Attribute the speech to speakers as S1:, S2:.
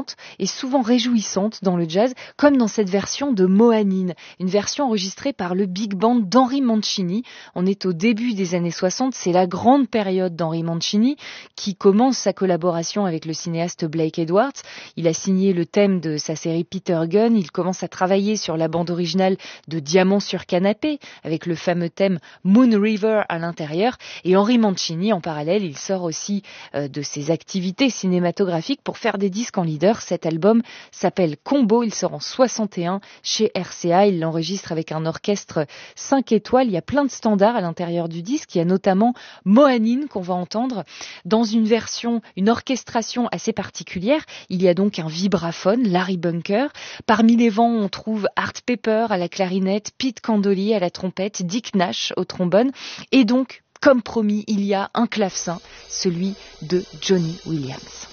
S1: envoûtante et souvent réjouissante dans le jazz, comme dans cette version de Mohanine, une version enregistrée par le big band d'Henry Mancini. On est au début des années 60, c'est la grande période d'Henry Mancini qui commence sa collaboration avec le cinéaste Blake Edwards. Il a signé le thème de sa série Peter Gunn, il commence à travailler sur la bande originale de Diamant sur canapé avec le fameux thème Moon River à l'intérieur, et Henry Mancini en parallèle il sort aussi de ses activités cinématographiques pour faire des disques en leader. Cet album s'appelle Combo, il sort en 61 chez RCA, il l'enregistre avec un orchestre 5 étoiles, il y a plein de standards à l'intérieur du disque, il y a notamment Mohanine qu'on va entendre dans une version, une orchestration assez particulière. Il y a donc un vibraphone, Larry Bunker, parmi les vents on trouve Art Pepper à la clarinette, Pete Candoli à la trompette, Dick Nash au trombone, et donc comme promis, il y a un clavecin, celui de Johnny Williams.